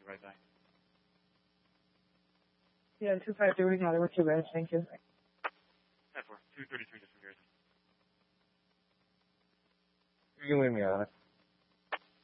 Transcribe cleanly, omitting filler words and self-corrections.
you right back. Yeah, 253 we got it. What's your best? Thank you. 10-4, 233 just from Garrison. You can leave me on it.